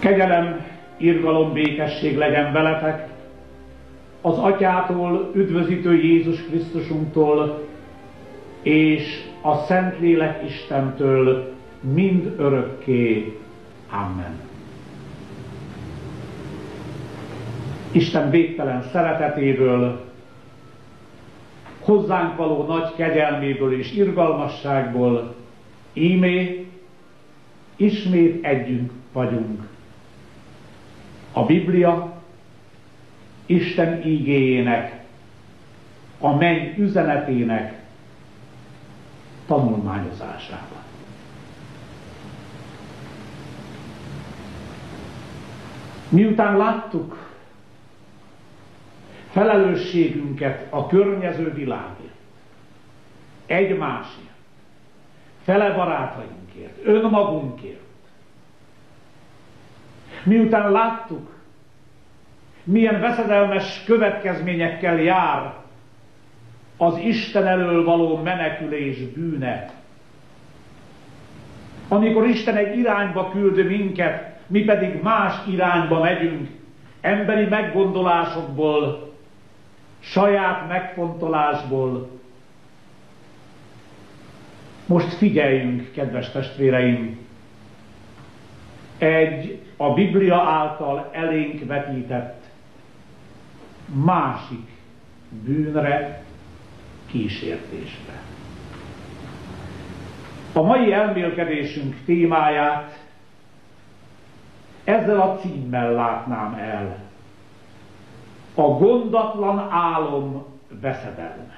Kegyelem, irgalom, békesség legyen veletek, az Atyától, üdvözítő Jézus Krisztusunktól, és a Szentlélek Istentől mind örökké. Amen. Isten végtelen szeretetéből, hozzánk való nagy kegyelméből és irgalmasságból íme ismét együtt vagyunk. A Biblia Isten ígéjének, a menny üzenetének tanulmányozásában. Miután láttuk felelősségünket a környező világért, egymásért, fele barátainkért, önmagunkért, miután láttuk, milyen veszedelmes következményekkel jár az Isten elől való menekülés bűne, amikor Isten egy irányba küld minket, mi pedig más irányba megyünk, emberi meggondolásokból, saját megfontolásból. Most figyeljünk, kedves testvéreim, egy a Biblia által elénk vetített másik bűnre, kísértésbe. A mai elmélkedésünk témáját ezzel a címmel látnám el: a gondatlan álom veszedelme.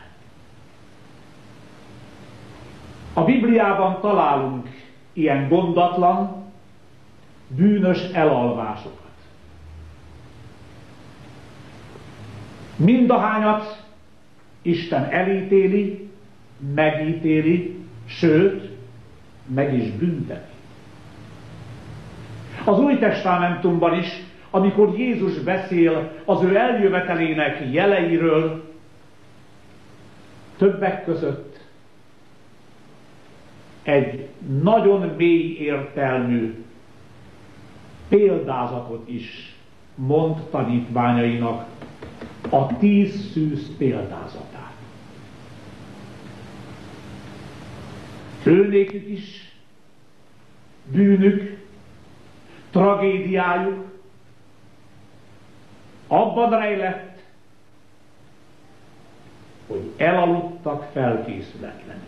A Bibliában találunk ilyen gondatlan, bűnös elalvásokat. Mindahányat Isten elítéli, megítéli, sőt, meg is bünteti. Az Új Testamentumban is, amikor Jézus beszél az ő eljövetelének jeleiről, többek között egy nagyon mély értelmű példázatot is mond tanítványainak, a 10 szűz példázatát. Őnékük is bűnük, tragédiájuk abban rejlett, hogy elaludtak felkészületlenül.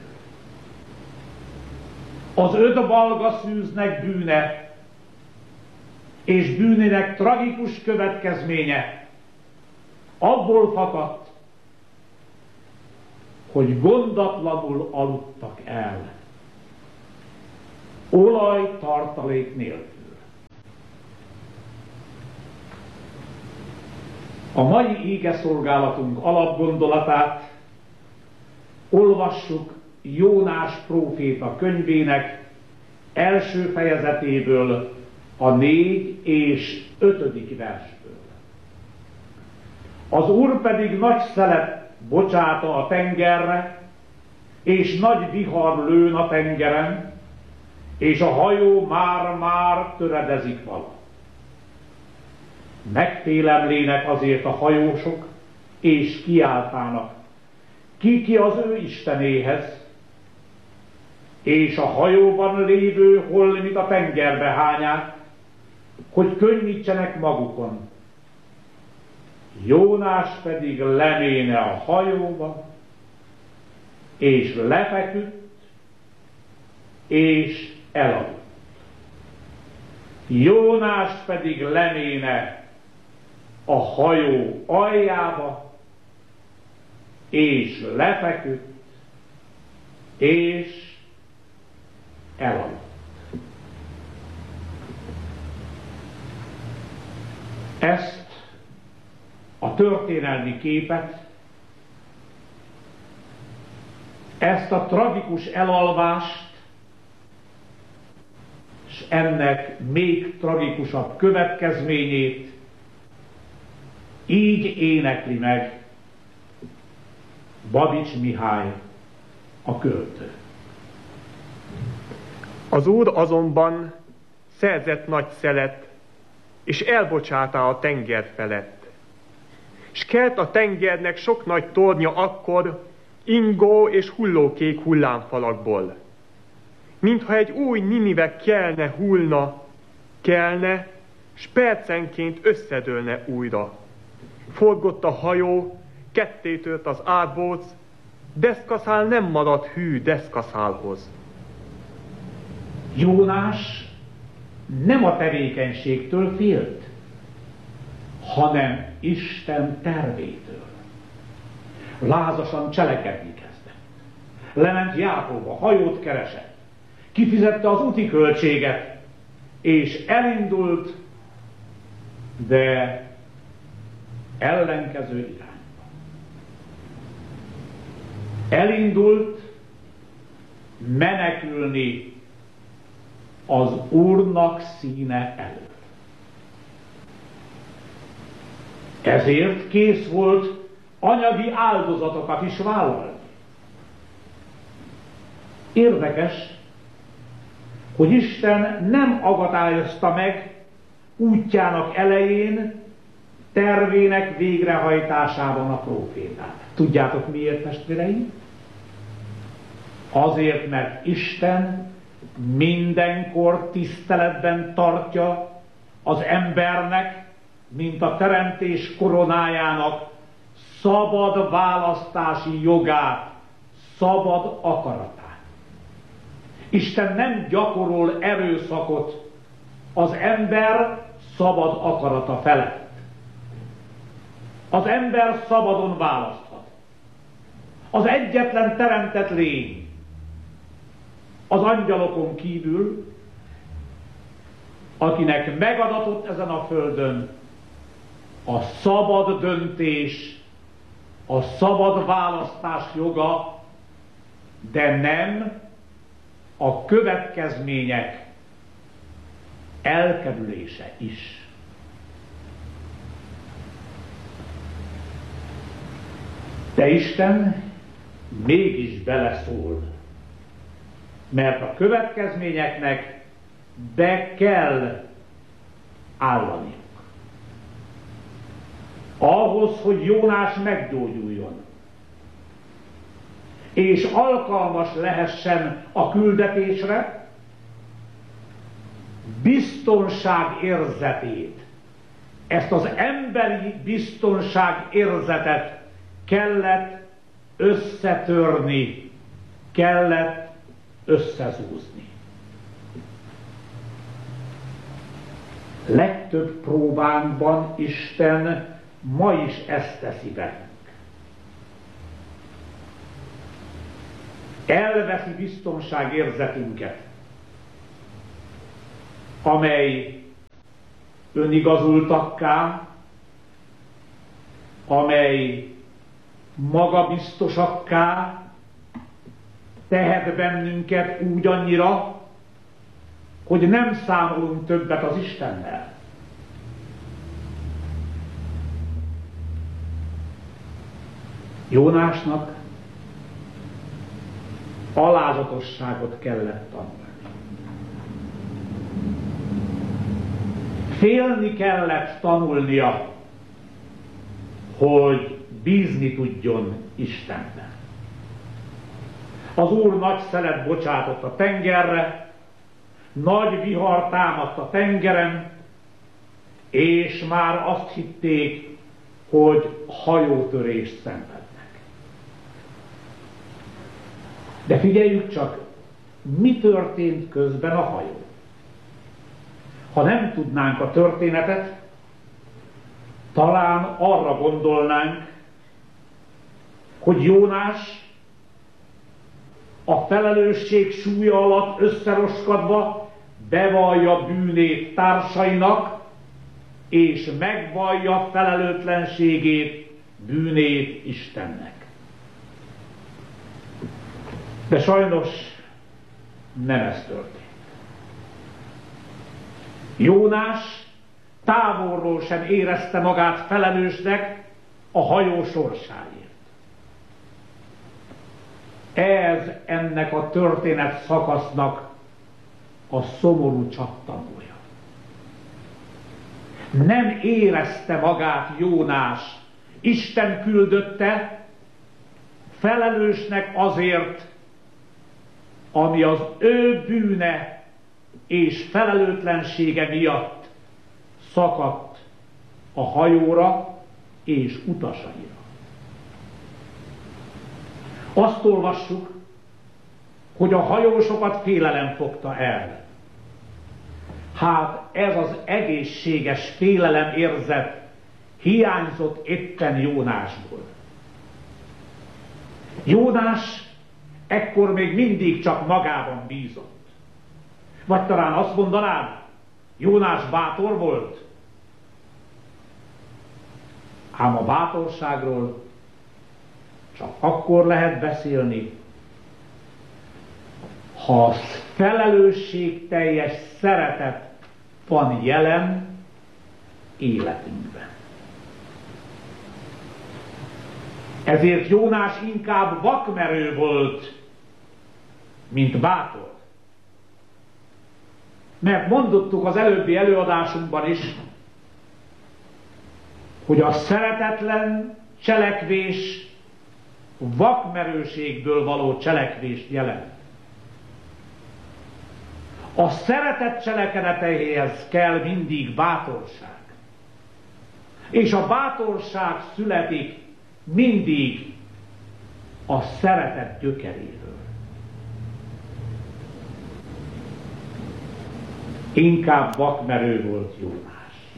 Az 5 balga szűznek bűne és bűnének tragikus következménye abból fakadt, hogy gondatlanul aludtak el, olajtartalék nélkül. A mai ígeszolgálatunk alapgondolatát olvassuk Jónás próféta könyvének első fejezetéből, a 4. és 5. versből. Az Úr pedig nagy szelet bocsáta a tengerre, és nagy vihar lőn a tengeren, és a hajó már töredezik vala. Megfélemlének azért a hajósok, és kiáltának, ki az ő istenéhez, és a hajóban lévő holmit a tengerbe hányák, hogy könnyítsenek magukon. Jónás pedig leméne a hajóba, és lefeküdt, és elaludt. Jónás pedig leméne a hajó aljába, és lefeküdt, és elaludt. Ezt a történelmi képet, ezt a tragikus elalvást, és ennek még tragikusabb következményét így énekli meg Babics Mihály, a költő. Az Úr azonban szerzett nagy szelet és elbocsátá a tenger felett. S kelt a tengernek sok nagy tornya akkor, ingó és hullókék hullámfalakból. Mintha egy új Ninive kelne, s percenként összedőlne újra. Forgott a hajó, kettétört az árbóc, deszkaszál nem maradt hű deszkaszálhoz. Jónás nem a tevékenységtől félt, hanem Isten tervétől. Lázasan cselekedni kezdett. Lement Jákóba, hajót keresett, kifizette az úti költséget, és elindult, de ellenkező irányba. Elindult menekülni az Úrnak színe elől. Ezért kész volt anyagi áldozatokat is vállalni. Érdekes, hogy Isten nem akadályozta meg útjának elején, tervének végrehajtásában a prófétát. Tudjátok miért, testvéreim? Azért, mert Isten mindenkor tiszteletben tartja az embernek, mint a teremtés koronájának szabad választási jogát, szabad akaratát. Isten nem gyakorol erőszakot az ember szabad akarata felett. Az ember szabadon választhat. Az egyetlen teremtett lény, az angyalokon kívül, akinek megadatott ezen a földön a szabad döntés, a szabad választás joga, de nem a következmények elkerülése is. De Isten mégis beleszól, mert a következményeknek be kell állaniuk. Ahhoz, hogy Jónás meggyógyuljon, és alkalmas lehessen a küldetésre, biztonság érzetét, ezt az emberi biztonság érzetet kellett összetörni, kellett összezúzni. Legtöbb próbánkban Isten ma is ezt teszi velünk. Elveszi biztonságérzetünket, amely önigazultakká, amely magabiztosakká tehet bennünket úgy annyira, hogy nem számolunk többet az Istennel. Jónásnak alázatosságot kellett tanulni. Félni kellett tanulnia, hogy bízni tudjon Istenben. Az Úr nagy szelet bocsátott a tengerre, nagy vihar támadt a tengeren, és már azt hitték, hogy hajótörést szenvednek. De figyeljük csak, mi történt közben a hajó. Ha nem tudnánk a történetet, talán arra gondolnánk, hogy Jónás a felelősség súlya alatt összeroskadva bevallja bűnét társainak, és megvallja felelőtlenségét, bűnét Istennek. De sajnos nem ez történt. Jónás távolról sem érezte magát felelősnek a hajó sorsáért. Ez ennek a történet szakasznak a szomorú csattanója. Nem érezte magát Jónás Isten küldötte felelősnek azért, ami az ő bűne és felelőtlensége miatt szakadt a hajóra és utasaira. Azt olvassuk, hogy a hajósokat félelem fogta el. Hát ez az egészséges félelem érzet hiányzott éppen Jónásból. Jónás ekkor még mindig csak magában bízott. Vagy talán azt mondanád, Jónás bátor volt? Ám a bátorságról csak akkor lehet beszélni, ha a felelősségteljes szeretet van jelen életünkben. Ezért Jónás inkább vakmerő volt, mint bátor. Mert mondottuk az előbbi előadásunkban is, hogy a szeretetlen cselekvés vakmerőségből való cselekvést jelent. A szeretet cselekedeteihez kell mindig bátorság. És a bátorság születik mindig a szeretet gyökeréről. Inkább vakmerő volt Jónás.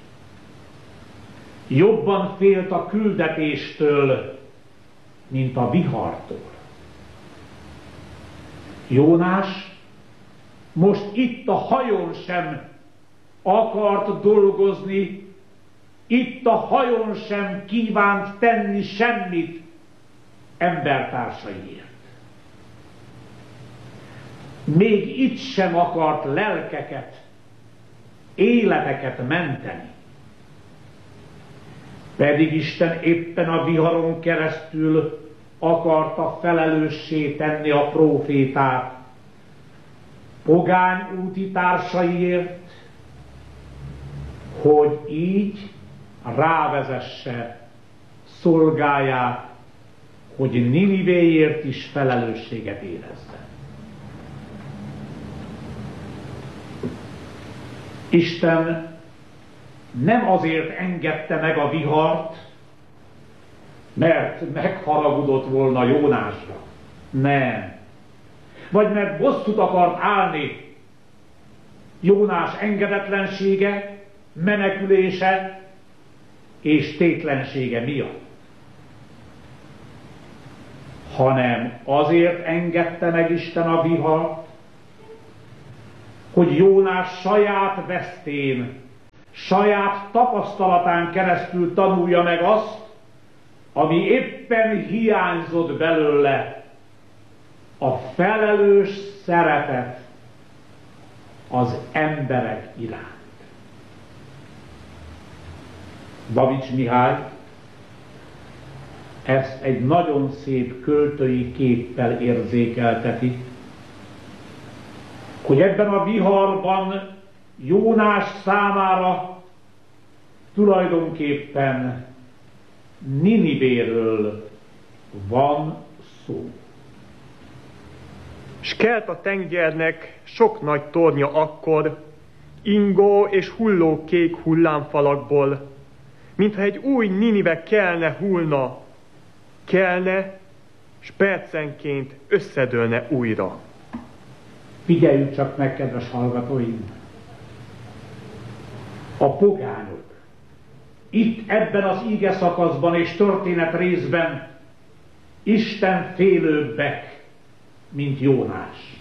Jobban félt a küldetéstől, mint a vihartól. Jónás most itt a hajón sem akart dolgozni, itt a hajón sem kívánt tenni semmit embertársaiért. Még itt sem akart lelkeket, életeket menteni. Pedig Isten éppen a viharon keresztül akarta felelőssé tenni a prófétát pogány úti társaiért, hogy így rávezesse szolgáját, hogy Ninivéért is felelősséget érezzen. Isten nem azért engedte meg a vihart, mert megharagudott volna Jónásra. Nem. Vagy mert bosszút akart állni Jónás engedetlensége, menekülése és tétlensége miatt. Hanem azért engedte meg Isten a vihart, hogy Jónás saját vesztén, saját tapasztalatán keresztül tanulja meg azt, ami éppen hiányzott belőle, a felelős szeretet az emberek iránt. Babics Mihály ezt egy nagyon szép költői képpel érzékelteti, hogy ebben a viharban Jónás számára tulajdonképpen Ninivéről van szó. S kelt a tengernek sok nagy tornya akkor, ingó és hulló kék hullámfalakból, mintha egy új Ninive kelne, s percenként összedőlne újra. Figyeljük csak meg, kedves hallgatóim! A pogányok itt ebben az íge szakaszban és történet részben Isten félőbbek, mint Jónás.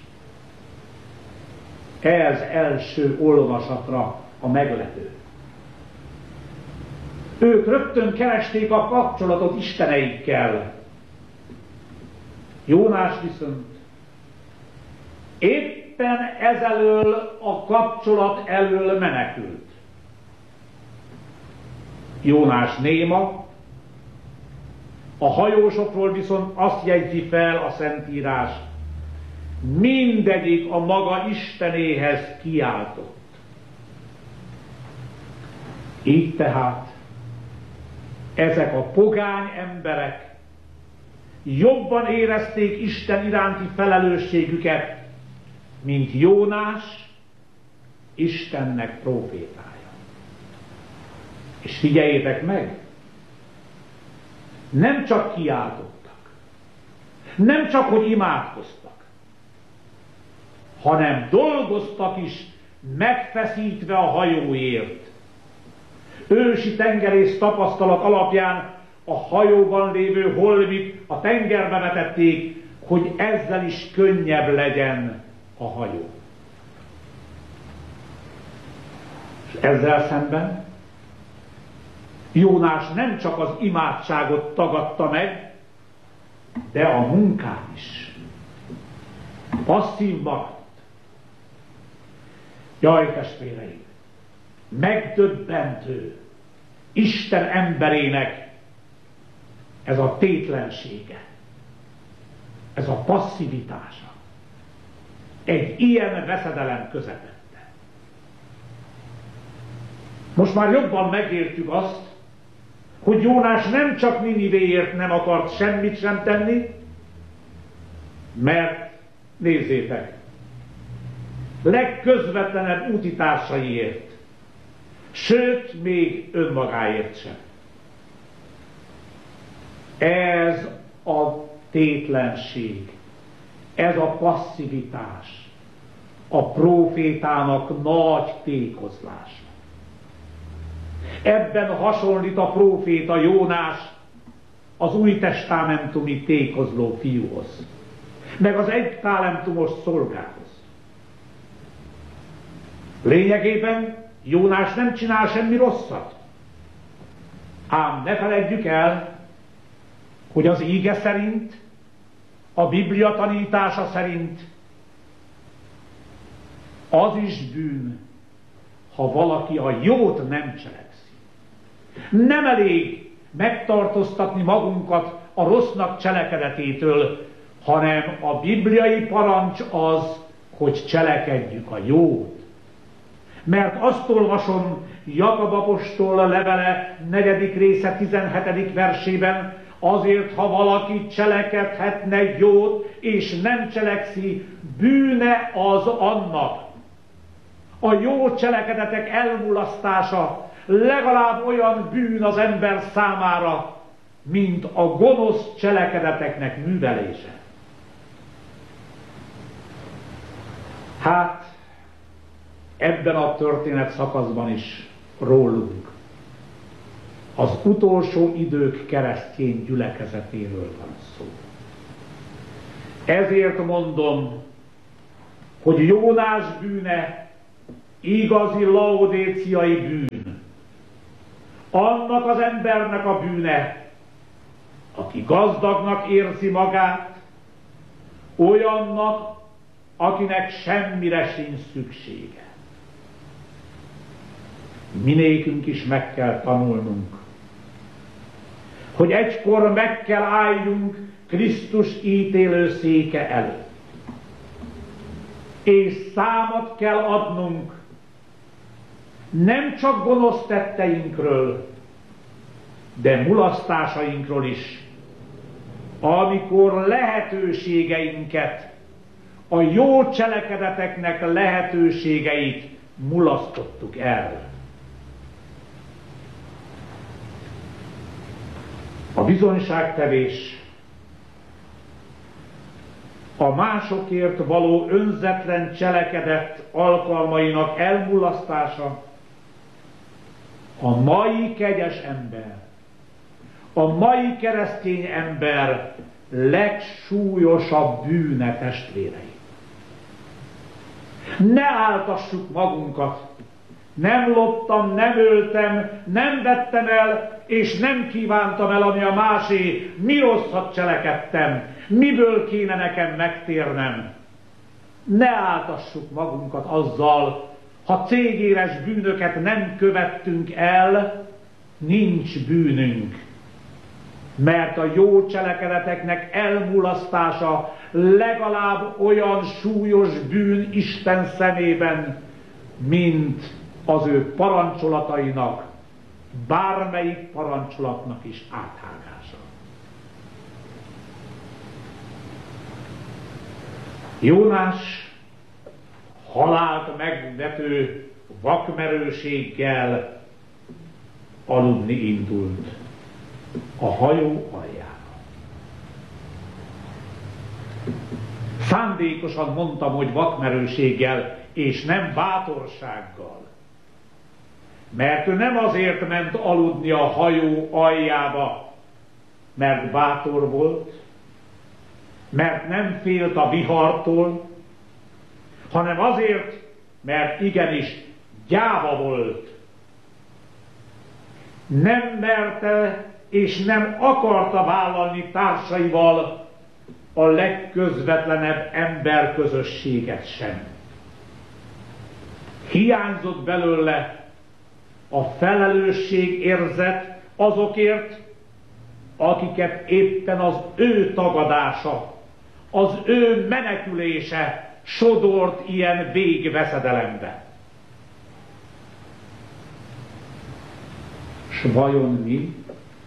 Ez első olvasatra a meglepő. Ők rögtön keresték a kapcsolatot isteneikkel. Jónás viszont éppen ezelől a kapcsolat elől menekült. Jónás néma, a hajósokról viszont azt jegyzi fel a Szentírás, mindegyik a maga Istenéhez kiáltott. Így tehát ezek a pogány emberek jobban érezték Isten iránti felelősségüket, mint Jónás, Istennek prófétája. És figyeljétek meg, nem csak kiáltottak, nem csak hogy imádkoztak, hanem dolgoztak is, megfeszítve a hajóért. Ősi tengerész tapasztalat alapján a hajóban lévő holmit a tengerbe vetették, hogy ezzel is könnyebb legyen a hajó. És ezzel szemben Jónás nem csak az imádságot tagadta meg, de a munkát is. Passzív maradt. Jaj, testvéreim! Megdöbbentő Isten emberének ez a tétlensége, ez a passzivitása egy ilyen veszedelem közepette. Most már jobban megértjük azt, hogy Jónás nem csak Ninivéért nem akart semmit sem tenni, mert nézzétek, legközvetlenebb útitársaiért, sőt, még önmagáért sem. Ez a tétlenség, ez a passzivitás, a prófétának nagy tékozlása. Ebben hasonlít a próféta Jónás az újtestamentumi tékozló fiúhoz, meg az egy talentumos szolgához. Lényegében Jónás nem csinál semmi rosszat. Ám ne feledjük el, hogy az íge szerint, a Biblia tanítása szerint az is bűn, ha valaki a jót nem cselekszi. Nem elég megtartóztatni magunkat a rossznak cselekedetétől, hanem a bibliai parancs az, hogy cselekedjük a jót. Mert azt olvasom Jakab apostol levele 4. része 17. versében, azért, ha valaki cselekedhetne jót, és nem cselekszi, bűne az annak. A jó cselekedetek elmulasztása legalább olyan bűn az ember számára, mint a gonosz cselekedeteknek művelése. Hát, ebben a történet szakaszban is rólunk, az utolsó idők keresztény gyülekezetéről van szó. Ezért mondom, hogy Jónás bűne igazi laodéciai bűn. Annak az embernek a bűne, aki gazdagnak érzi magát, olyannak, akinek semmire sincs szüksége. Minékünk is meg kell tanulnunk, hogy egykor meg kell álljunk Krisztus ítélőszéke előtt. És számot kell adnunk nem csak gonosz tetteinkről, de mulasztásainkról is, amikor lehetőségeinket, a jó cselekedeteknek lehetőségeit mulasztottuk el. A bizonyságtevés, a másokért való önzetlen cselekedet alkalmainak elmulasztása a mai kegyes ember, a mai keresztény ember legsúlyosabb bűne, testvérei. Ne áltassuk magunkat, nem loptam, nem öltem, nem vettem el, és nem kívántam el, ami a másé, mi rosszat cselekedtem, miből kéne nekem megtérnem. Ne áltassuk magunkat azzal, ha cégéres bűnöket nem követtünk el, nincs bűnünk. Mert a jó cselekedeteknek elmulasztása legalább olyan súlyos bűn Isten szemében, mint az ő parancsolatainak bármelyik parancsolatnak is áthágása. Jónás halált megvető vakmerőséggel aludni indult a hajó aljába. Szándékosan mondtam, hogy vakmerőséggel, és nem bátorsággal. Mert ő nem azért ment aludni a hajó aljába, mert bátor volt, mert nem félt a vihartól, hanem azért, mert igenis gyáva volt. Nem merte és nem akarta vállalni társaival a legközvetlenebb emberközösséget sem. Hiányzott belőle a felelősségérzet azokért, akiket éppen az ő tagadása, az ő menekülése sodort ilyen végveszedelembe. S vajon mi?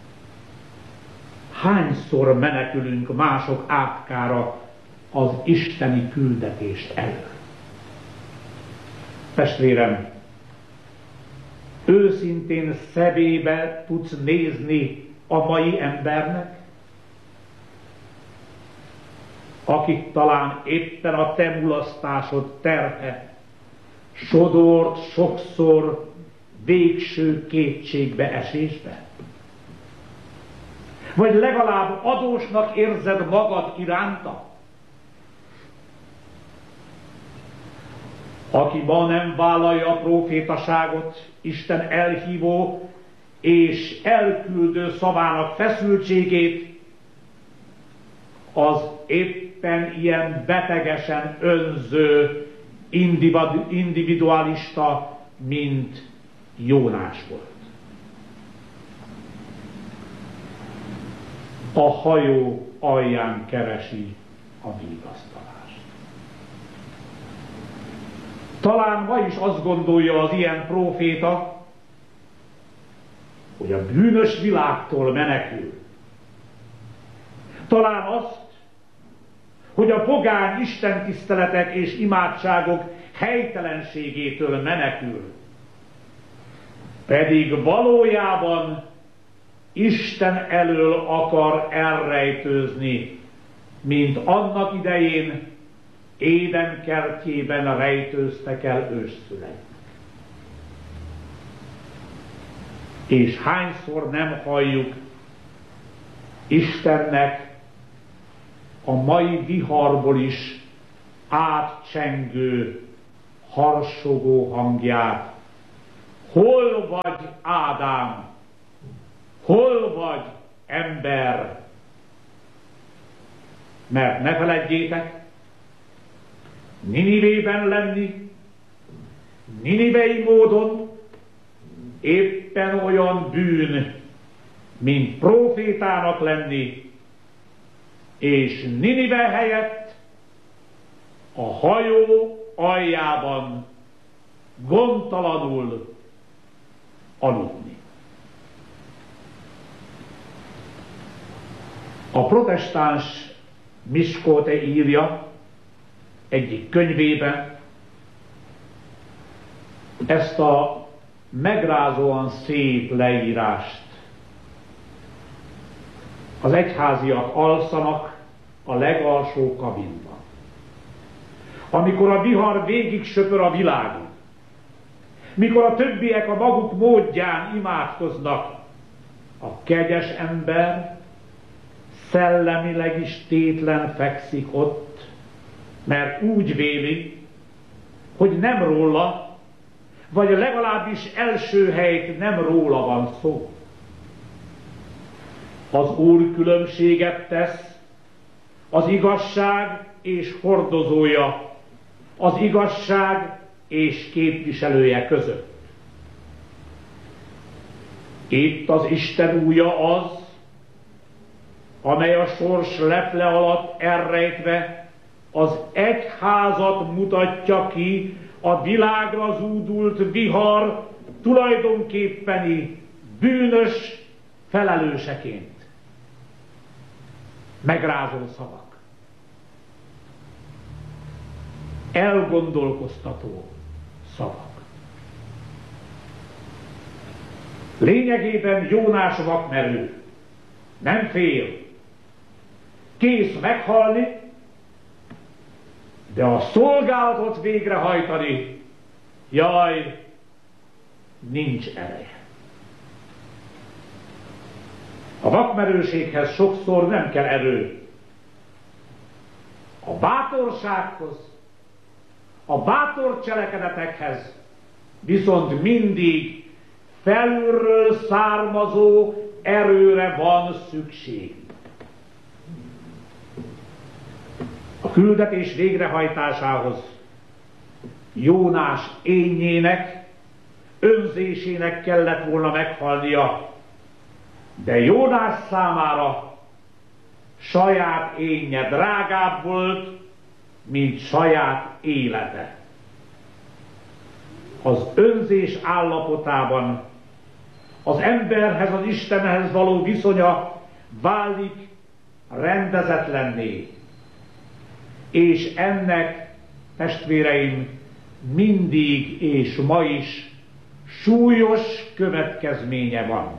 Hányszor menekülünk mások átkára az isteni küldetést elől? Testvérem, őszintén szemébe tudsz nézni a mai embernek, akit talán éppen a te mulasztásod terhe sodort sokszor végső kétségbe esésbe? Vagy legalább adósnak érzed magad iránta? Aki ma nem vállalja a prófétaságot, Isten elhívó és elküldő szavának feszültségét, az éppen ilyen betegesen önző individualista, mint Jónás volt. A hajó alján keresi a vigasztalást. Talán ma is azt gondolja az ilyen próféta, hogy a bűnös világtól menekül. Talán azt, hogy a pogány istentiszteletek és imádságok helytelenségétől menekül. Pedig valójában Isten elől akar elrejtőzni, mint annak idején Éden kertjében rejtőztek el ősszüleik. És hányszor nem halljuk Istennek a mai viharból is átcsengő, harsogó hangját. Hol vagy, Ádám? Hol vagy, ember? Mert ne feledjétek, Ninivében lenni, ninivei módon éppen olyan bűn, mint prófétának lenni, és Ninive helyett a hajó aljában gondtalanul aludni. A protestáns Miskolce írja egyik könyvében ezt a megrázóan szép leírást. Az egyháziak alszanak a legalsó kabinban. Amikor a vihar végig söpör a világon, mikor a többiek a maguk módján imádkoznak, a kegyes ember szellemileg is tétlen fekszik ott, mert úgy véli, hogy nem róla, vagy legalábbis első helyt nem róla van szó. Az Úr különbséget tesz az igazság és hordozója, az igazság és képviselője között. Itt az Isten ujja az, amely a sors leple alatt elrejtve az egyházat mutatja ki a világra zúdult vihar tulajdonképpeni bűnös felelőseként. Megrázó szavak. Elgondolkoztató szavak. Lényegében Jónás vakmerő. Nem fél. Kész meghalni, de a szolgálatot végrehajtani, jaj, nincs ereje. A vakmerőséghez sokszor nem kell erő. A bátorsághoz, a bátor cselekedetekhez viszont mindig felülről származó erőre van szükség. A küldetés végrehajtásához Jónás énjének, önzésének kellett volna meghalnia, de Jónás számára saját énje drágább volt, mint saját élete. Az önzés állapotában az emberhez, az Istenhez való viszonya válik rendezetlenné, és ennek, testvéreim, mindig és ma is súlyos következménye van.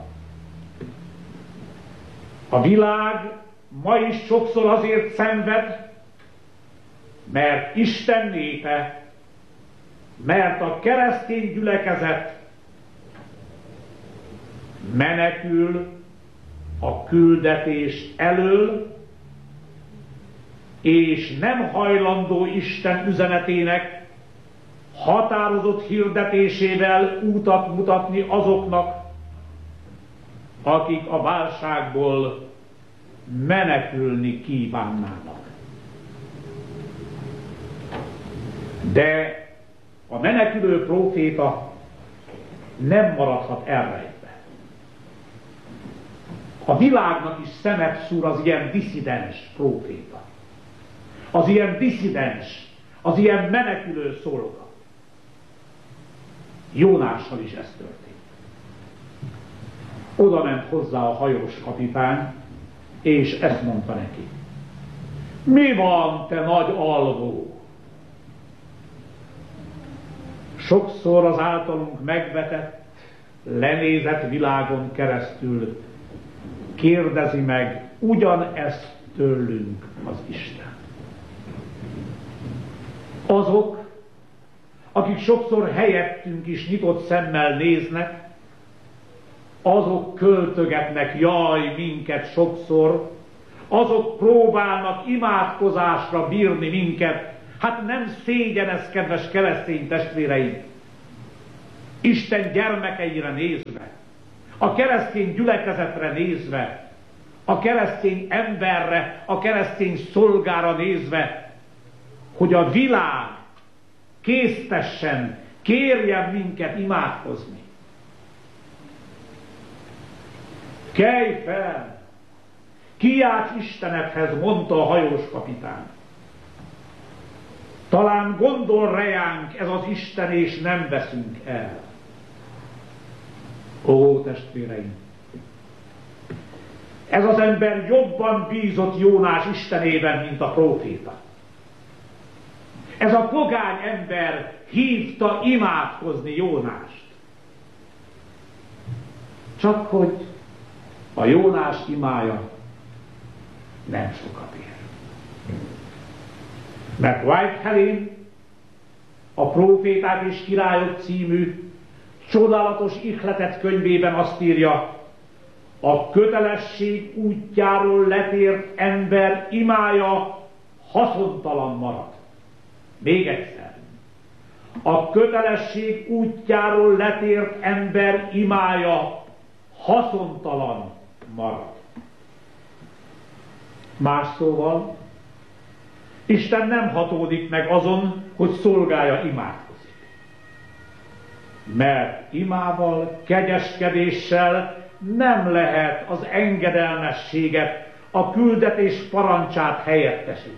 A világ ma is sokszor azért szenved, mert Isten népe, mert a keresztény gyülekezet menekül a küldetés elől, és nem hajlandó Isten üzenetének határozott hirdetésével útat mutatni azoknak, akik a válságból menekülni kívánnának. De a menekülő próféta nem maradhat elrejtve. A világnak is szemet szúr az ilyen disszidens próféta. Az ilyen disszidens, az ilyen menekülő szolga. Jónással is ez történt. Oda ment hozzá a hajós kapitány, és ezt mondta neki. Mi van, te nagy alvó? Sokszor az általunk megvetett, lenézett világon keresztül kérdezi meg ugyanezt tőlünk az Isten. Azok, akik sokszor helyettünk is nyitott szemmel néznek, azok költögetnek, jaj, minket sokszor, azok próbálnak imádkozásra bírni minket. Hát nem szégyen ez, kedves keresztény testvéreim, Isten gyermekeire nézve, a keresztény gyülekezetre nézve, a keresztény emberre, a keresztény szolgára nézve, hogy a világ késztessen, kérjen minket imádkozni. Kelj fel! Kiálts Istenedhez, mondta a hajós kapitány. Talán gondol rejánk ez az Isten, és nem veszünk el. Ó, testvéreim! Ez az ember jobban bízott Jónás Istenében, mint a próféta. Ez a pogány ember hívta imádkozni Jónást. Csak hogy a Jónás imája nem sokat ér. Mert White Helen a Próféták és Királyok című csodálatos ihletet könyvében azt írja, a kötelesség útjáról letért ember imája haszontalan marad. Még egyszer. A kötelesség útjáról letért ember imája haszontalan marad. Más szóval, Isten nem hatódik meg azon, hogy szolgája imádkozik. Mert imával, kegyeskedéssel nem lehet az engedelmességet, a küldetés parancsát helyettesíteni.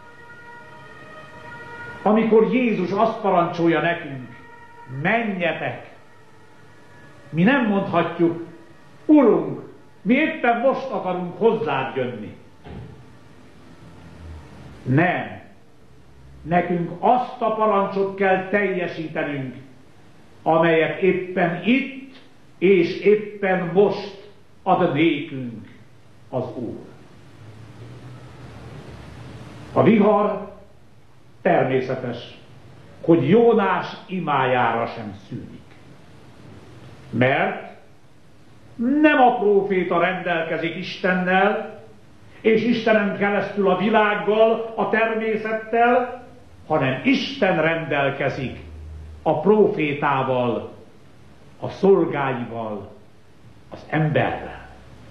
Amikor Jézus azt parancsolja nekünk, menjetek, mi nem mondhatjuk, Urunk, mi éppen most akarunk hozzád jönni. Nem. Nekünk azt a parancsot kell teljesítenünk, amelyet éppen itt és éppen most ad nékünk az Úr. A vihar természetes, hogy Jónás imájára sem szűnik. Mert nem a próféta rendelkezik Istennel, és Istenen keresztül a világgal, a természettel, hanem Isten rendelkezik a prófétával, a szolgáival, az emberrel.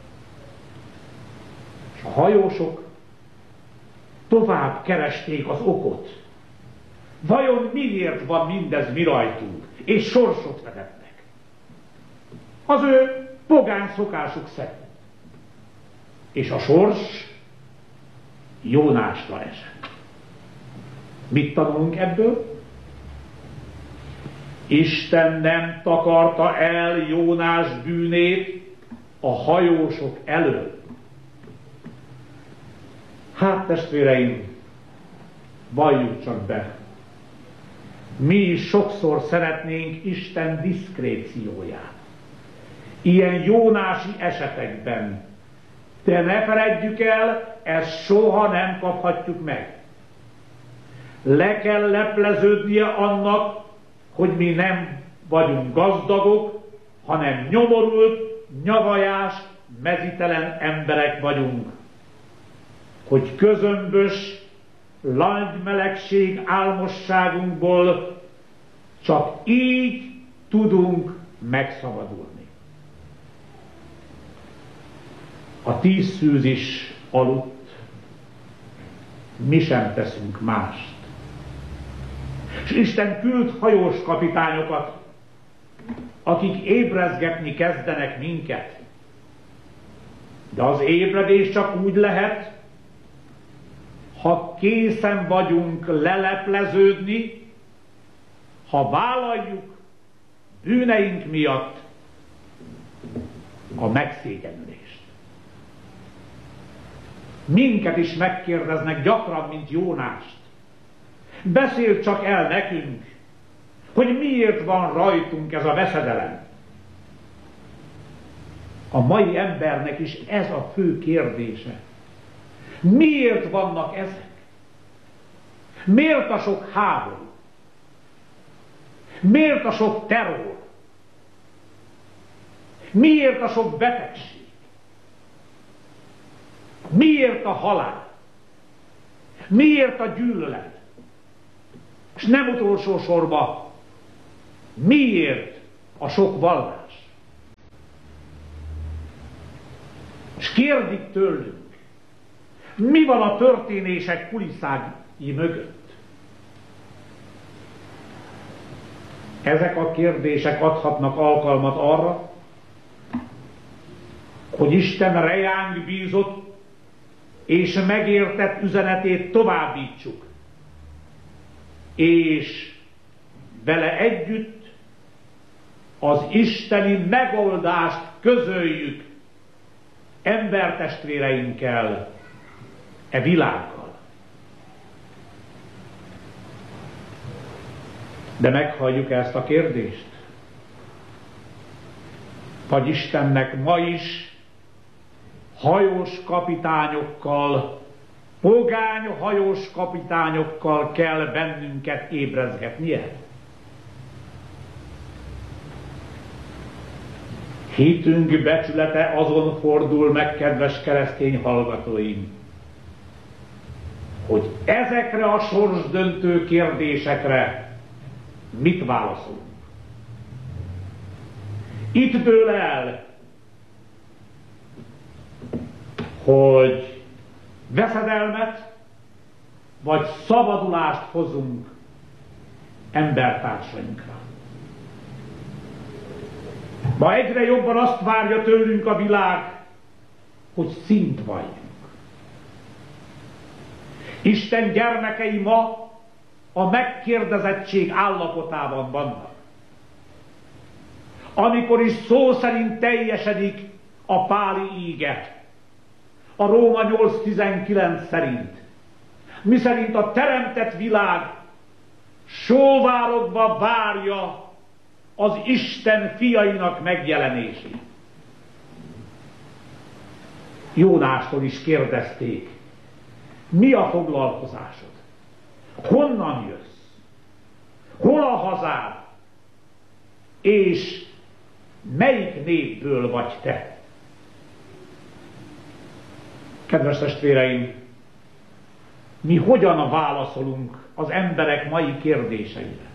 És a hajósok tovább keresték az okot. Vajon miért van mindez mi rajtunk, és sorsot vezetnek? Az ő pogány szokásuk szerint. És a sors Jónásra esett. Mit tanulunk ebből? Isten nem takarta el Jónás bűnét a hajósok elől. Hát, testvéreim, valljuk csak be, mi is sokszor szeretnénk Isten diszkrécióját. Ilyen jónási esetekben. De ne feledjük el, ezt soha nem kaphatjuk meg. Le kell lepleződnie annak, hogy mi nem vagyunk gazdagok, hanem nyomorult, nyavajás, mezitelen emberek vagyunk. Hogy közömbös, langymelegség álmosságunkból csak így tudunk megszabadulni. A 10 szűz is aludt, mi sem teszünk mást. És Isten küld hajós kapitányokat, akik ébrezgetni kezdenek minket. De az ébredés csak úgy lehet, ha készen vagyunk lelepleződni, ha vállaljuk bűneink miatt a megszégyenülést. Minket is megkérdeznek gyakran, mint Jónást. Beszél csak el nekünk, hogy miért van rajtunk ez a veszedelem. A mai embernek is ez a fő kérdése. Miért vannak ezek? Miért a sok háború? Miért a sok terror? Miért a sok betegség? Miért a halál? Miért a gyűlölet? És nem utolsó sorban, miért a sok vallás? És kérdik tőlünk, mi van a történések kulisszái mögött? Ezek a kérdések adhatnak alkalmat arra, hogy Isten rejánk bízott és megértett üzenetét továbbítsuk, és vele együtt az isteni megoldást közöljük embertestvéreinkkel, e világgal. De meghalljuk ezt a kérdést? Vagy Istennek ma is hajós kapitányokkal, pogány hajós kapitányokkal kell bennünket ébrezgetnie? Hitünk becsülete azon fordul meg, kedves keresztény hallgatóim, hogy ezekre a sorsdöntő kérdésekre mit válaszolunk. Itt dől el, hogy veszedelmet vagy szabadulást hozunk embertársainkra. Ma egyre jobban azt várja tőlünk a világ, hogy szint valljunk. Isten gyermekei ma a megkérdezettség állapotában vannak. Amikor is szó szerint teljesedik a páli íge, a Róma 8:19 szerint, miszerint a teremtett világ sóvárogva várja az Isten fiainak megjelenését. Jónástól is kérdezték, mi a foglalkozásod? Honnan jössz? Hol a hazád? És melyik népből vagy te? Kedves testvéreim, mi hogyan válaszolunk az emberek mai kérdéseire?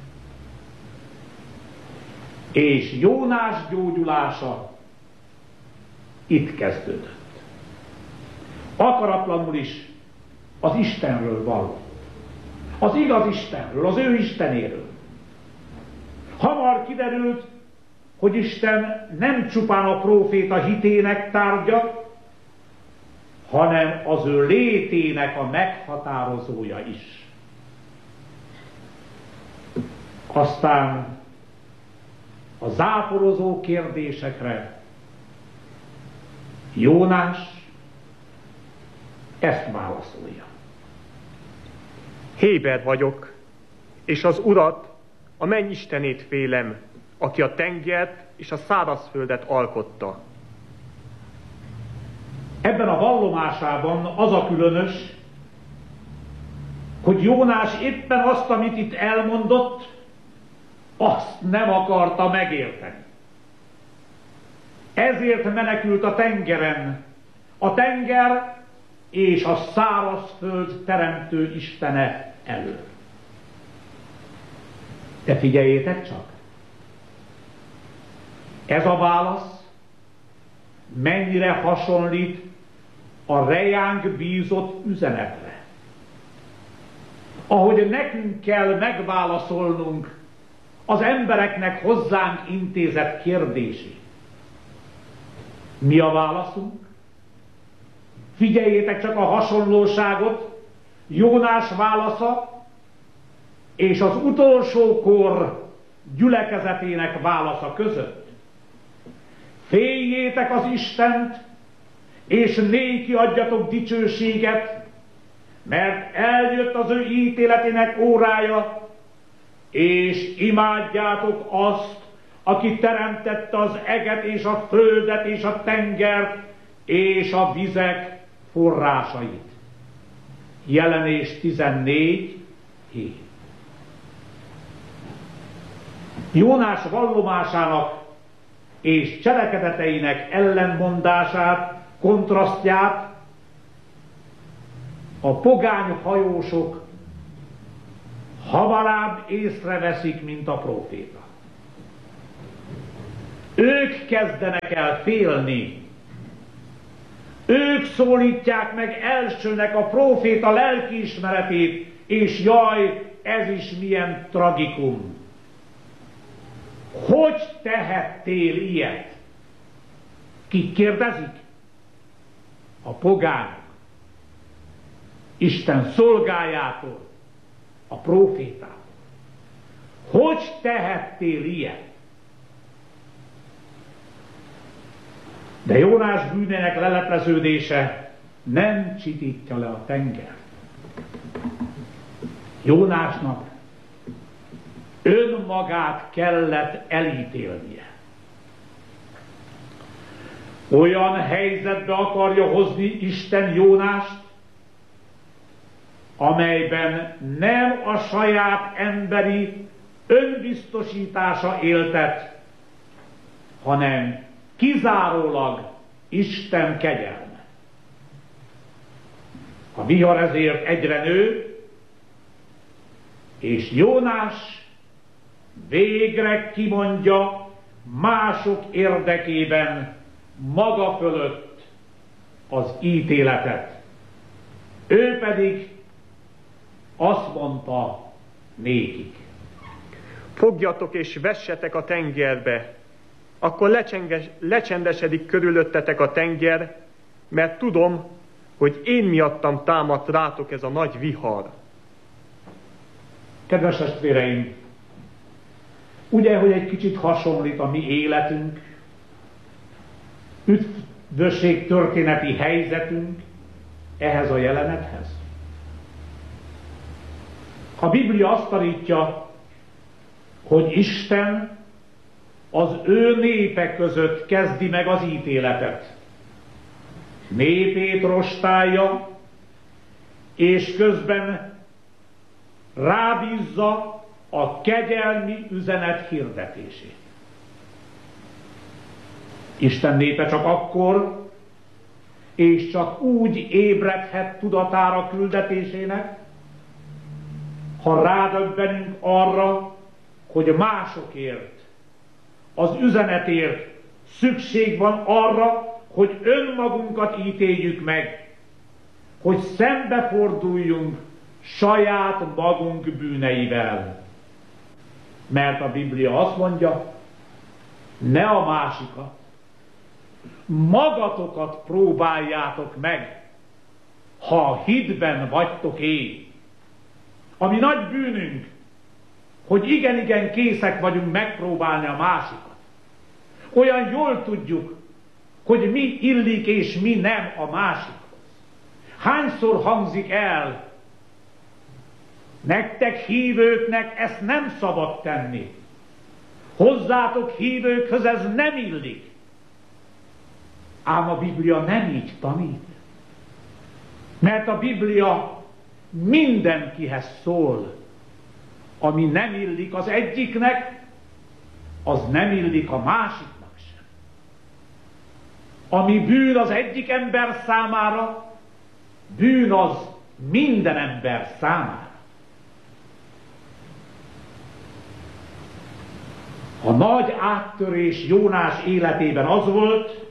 És Jónás gyógyulása itt kezdődött. Akaratlanul is az Istenről vallott. Az igaz Istenről, az ő Istenéről. Hamar kiderült, hogy Isten nem csupán a próféta hitének tárgya, hanem az ő létének a meghatározója is. Aztán a záporozó kérdésekre Jónás ezt válaszolja. Héber vagyok, és az Urat, a mennyistenét félem, aki a tengert és a szárazföldet alkotta. Ebben a vallomásában az a különös, hogy Jónás éppen azt, amit itt elmondott, azt nem akarta megérteni. Ezért menekült a tengeren. A tenger és a szárazföld teremtő Istene elől. De figyeljétek csak! Ez a válasz mennyire hasonlít a rejánk bízott üzenetre. Ahogy nekünk kell megválaszolnunk az embereknek hozzánk intézett kérdését. Mi a válaszunk? Figyeljétek csak a hasonlóságot, Jónás válasza és az utolsó kor gyülekezetének válasza között. Féljétek az Istent, és néki adjatok dicsőséget, mert eljött az ő ítéletének órája, és imádjátok azt, aki teremtette az eget és a földet és a tengert és a vizek forrásait. Jelenés 14:7. Jónás vallomásának és cselekedeteinek ellenmondását, kontrasztját a pogány hajósok hamarabb észreveszik, mint a próféta. Ők kezdenek el félni. Ők szólítják meg elsőnek a próféta lelkiismeretét, és jaj, ez is milyen tragikum. Hogy tehettél ilyet? Ki kérdezik? A pogányok. Isten szolgájától, a prófétától. Hogy tehettél ilyet? De Jónás bűnének lelepleződése nem csitítja le a tengert. Jónásnak önmagát kellett elítélnie. Olyan helyzetbe akarja hozni Isten Jónást, amelyben nem a saját emberi önbiztosítása éltet, hanem kizárólag Isten kegyelme. A vihar ezért egyre nő, és Jónás végre kimondja mások érdekében maga fölött az ítéletet. Ő pedig azt mondta nékik: fogjatok és vessetek a tengerbe, akkor lecsendesedik körülöttetek a tenger, mert tudom, hogy én miattam támadt rátok ez a nagy vihar. Kedves testvéreim, ugye, hogy egy kicsit hasonlít a mi életünk? közösség történeti helyzetünk ehhez a jelenethez? A Biblia azt tanítja, hogy Isten az ő népe között kezdi meg az ítéletet. Népét rostálja, és közben rábízza a kegyelmi üzenet hirdetését. Isten népe csak akkor, és csak úgy ébredhet tudatára küldetésének, ha rádöbbenünk arra, hogy másokért, az üzenetért szükség van arra, hogy önmagunkat ítéljük meg, hogy szembeforduljunk saját magunk bűneivel. Mert a Biblia azt mondja, ne a másikat, magatokat próbáljátok meg, ha a hitben vagytok én. Ami nagy bűnünk, hogy igen készek vagyunk megpróbálni a másikat. Olyan jól tudjuk, hogy mi illik és mi nem a másikhoz. Hányszor hangzik el, nektek hívőknek ezt nem szabad tenni. Hozzátok hívőkhöz ez nem illik. Ám a Biblia nem így tanít. Mert a Biblia mindenkihez szól. Ami nem illik az egyiknek, az nem illik a másiknak sem. Ami bűn az egyik ember számára, bűn az minden ember számára. A nagy áttörés Jónás életében az volt,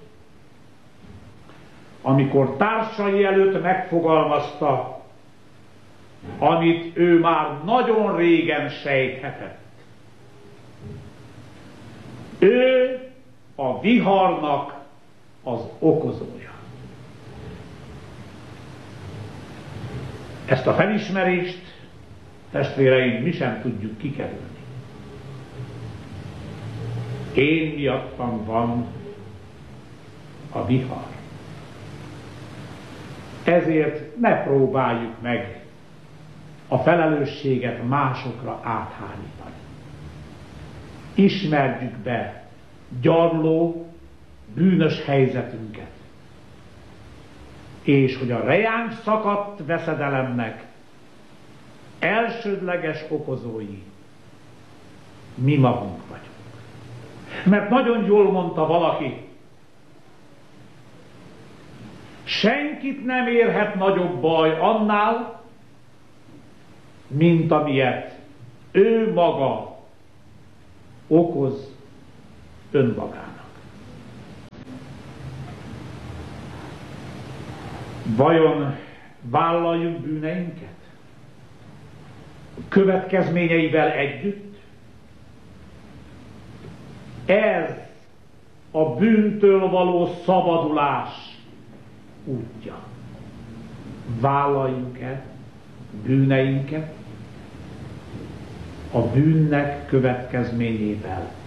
amikor társai előtt megfogalmazta, amit ő már nagyon régen sejthetett. Ő a viharnak az okozója. Ezt a felismerést, testvéreim, mi sem tudjuk kikerülni. Én miattam van a vihar. Ezért ne próbáljuk meg a felelősséget másokra áthárítani. Ismerjük be gyarló, bűnös helyzetünket, és hogy a rejánk szakadt veszedelemnek elsődleges okozói mi magunk vagyunk. Mert nagyon jól mondta valaki, senkit nem érhet nagyobb baj annál, mint amilyet ő maga okoz önmagának. Vajon vállaljuk bűneinket? Következményeivel együtt? Ez a bűntől való szabadulás útja. Vállaljuk-e bűneinket a bűnnek következményével